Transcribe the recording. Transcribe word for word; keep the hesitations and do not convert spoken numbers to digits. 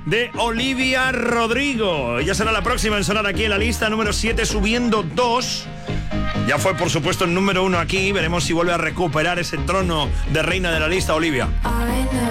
de Olivia Rodrigo. Ella será la próxima en sonar aquí en la lista, número siete, subiendo dos. Ya fue, por supuesto, el número uno aquí. Veremos si vuelve a recuperar ese trono de reina de la lista, Olivia.